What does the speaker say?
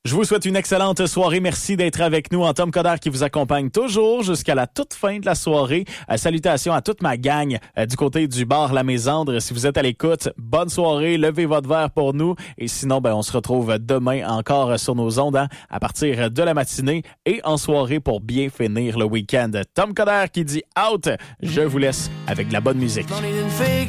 Je vous souhaite une excellente soirée. Merci d'être avec nous. En Tom Coderre qui vous accompagne toujours jusqu'à la toute fin de la soirée. Salutations à toute ma gang du côté du bar La Mésandre. Si vous êtes à l'écoute, bonne soirée. Levez votre verre pour nous. Et sinon, on se retrouve demain encore sur nos ondes à partir de la matinée et en soirée pour bien finir le week-end. Tom Coderre qui dit out. Je vous laisse avec de la bonne musique.